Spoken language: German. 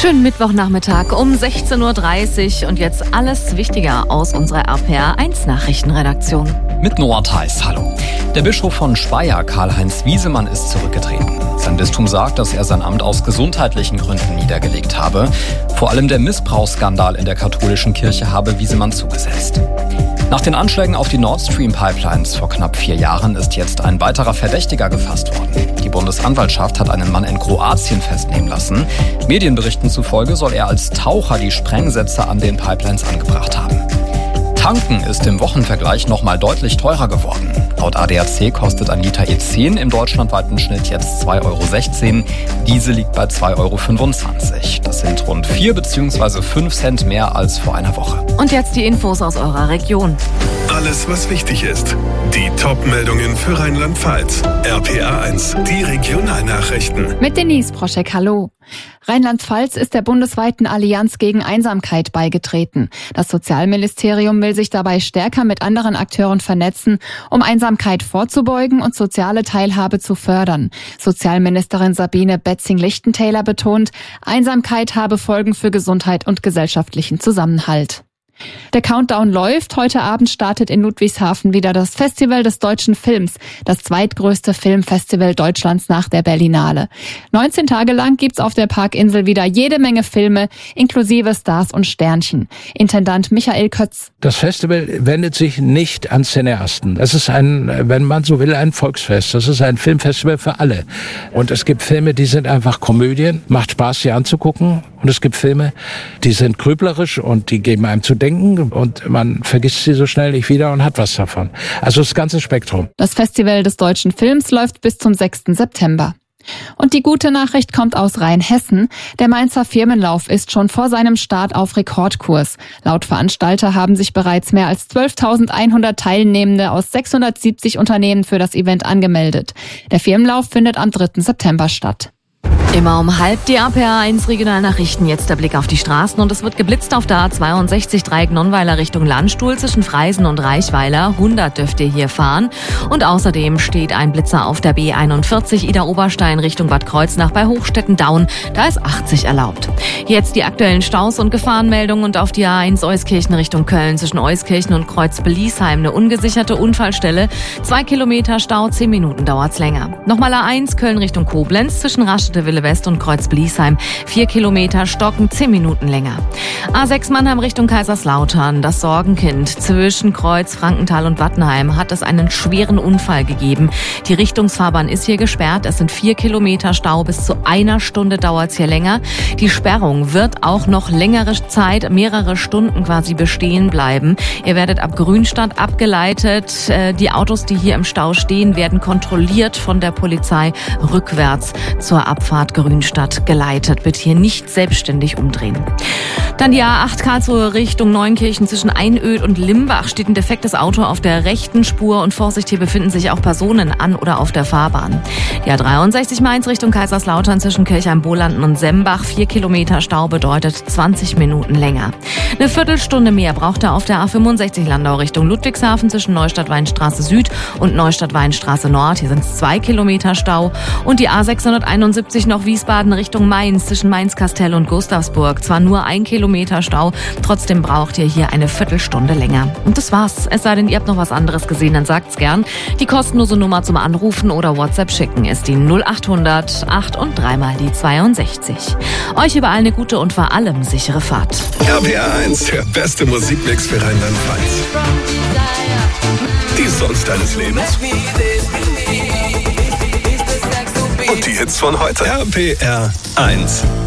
Schönen Mittwochnachmittag um 16.30 Uhr und jetzt alles Wichtige aus unserer RPR1 Nachrichtenredaktion. Mit Noah Theis, hallo. Der Bischof von Speyer, Karl-Heinz Wiesemann, ist zurückgetreten. Sein Bistum sagt, dass er sein Amt aus gesundheitlichen Gründen niedergelegt habe. Vor allem der Missbrauchsskandal in der katholischen Kirche habe Wiesemann zugesetzt. Nach den Anschlägen auf die Nord Stream Pipelines vor knapp 4 Jahren ist jetzt ein weiterer Verdächtiger gefasst worden. Die Bundesanwaltschaft hat einen Mann in Kroatien festnehmen lassen. Medienberichten zufolge soll er als Taucher die Sprengsätze an den Pipelines angebracht haben. Tanken ist im Wochenvergleich nochmal deutlich teurer geworden. Laut ADAC kostet ein Liter E10 im deutschlandweiten Schnitt jetzt 2,16 €. Diesel liegt bei 2,25 €. Das sind rund 4 bzw. 5 Cent mehr als vor einer Woche. Und jetzt die Infos aus eurer Region. Alles, was wichtig ist. Die Top-Meldungen für Rheinland-Pfalz. RPR1, die Regionalnachrichten. Mit Denise Proschek, hallo. Rheinland-Pfalz ist der bundesweiten Allianz gegen Einsamkeit beigetreten. Das Sozialministerium will sich dabei stärker mit anderen Akteuren vernetzen, um Einsamkeit vorzubeugen und soziale Teilhabe zu fördern. Sozialministerin Sabine Betzing-Lichtenthaler betont, Einsamkeit habe Folgen für Gesundheit und gesellschaftlichen Zusammenhalt. Der Countdown läuft. Heute Abend startet in Ludwigshafen wieder das Festival des deutschen Films, das zweitgrößte Filmfestival Deutschlands nach der Berlinale. 19 Tage lang gibt's auf der Parkinsel wieder jede Menge Filme, inklusive Stars und Sternchen. Intendant Michael Kötz. Das Festival wendet sich nicht an Cineasten. Es ist wenn man so will, ein Volksfest. Das ist ein Filmfestival für alle. Und es gibt Filme, die sind einfach Komödien, macht Spaß, sie anzugucken. Und es gibt Filme, die sind grüblerisch und die geben einem zu denken und man vergisst sie so schnell nicht wieder und hat was davon. Also das ganze Spektrum. Das Festival des deutschen Films läuft bis zum 6. September. Und die gute Nachricht kommt aus Rheinhessen. Der Mainzer Firmenlauf ist schon vor seinem Start auf Rekordkurs. Laut Veranstalter haben sich bereits mehr als 12.100 Teilnehmende aus 670 Unternehmen für das Event angemeldet. Der Firmenlauf findet am 3. September statt. Immer um halb die RPR1 Regionalnachrichten. Jetzt der Blick auf die Straßen und es wird geblitzt auf der A62 Dreieck Nonnweiler Richtung Landstuhl zwischen Freisen und Reichweiler. 100 dürft ihr hier fahren. Und außerdem steht ein Blitzer auf der B41 Idar-Oberstein Richtung Bad Kreuznach bei Hochstetten-Daun. Da ist 80 erlaubt. Jetzt die aktuellen Staus und Gefahrenmeldungen und auf die A1 Euskirchen Richtung Köln zwischen Euskirchen und Kreuz-Beliesheim eine ungesicherte Unfallstelle. 2 Kilometer Stau, 10 Minuten dauert's länger. Nochmal A1 Köln Richtung Koblenz zwischen Raschete-Wille West und Kreuz-Beliesheim. 4 Kilometer Stocken, 10 Minuten länger. A6 Mannheim Richtung Kaiserslautern. Das Sorgenkind zwischen Kreuz, Frankenthal und Wattenheim hat es einen schweren Unfall gegeben. Die Richtungsfahrbahn ist hier gesperrt. Es sind 4 Kilometer Stau. Bis zu 1 Stunde dauert es hier länger. Die Sperrung wird auch noch längere Zeit, mehrere Stunden quasi bestehen bleiben. Ihr werdet ab Grünstadt abgeleitet. Die Autos, die hier im Stau stehen, werden kontrolliert von der Polizei rückwärts zur Abfahrt Grünstadt geleitet, wird hier nicht selbstständig umdrehen. Dann die A8 Karlsruhe Richtung Neunkirchen zwischen Einöd und Limbach steht ein defektes Auto auf der rechten Spur und Vorsicht, hier befinden sich auch Personen an oder auf der Fahrbahn. Die A63 Mainz Richtung Kaiserslautern zwischen Kirchheim-Bolanden und Sembach. 4 Kilometer Stau bedeutet 20 Minuten länger. Eine Viertelstunde mehr braucht er auf der A65 Landau Richtung Ludwigshafen zwischen Neustadt-Weinstraße Süd und Neustadt-Weinstraße Nord. Hier sind es 2 Kilometer Stau. Und die A671 noch Wiesbaden Richtung Mainz zwischen Mainz-Kastell und Gustavsburg. Zwar nur 1 Kilometer Stau, trotzdem braucht ihr hier eine Viertelstunde länger. Und das war's. Es sei denn, ihr habt noch was anderes gesehen, dann sagt's gern. Die kostenlose Nummer zum Anrufen oder WhatsApp schicken ist die 0800 8 und 3 mal die 62. Euch überall eine gute und vor allem sichere Fahrt. RPR1, der beste Musikmix für Rheinland-Pfalz. Die Songs deines Lebens. Und die Hits von heute. RPR1.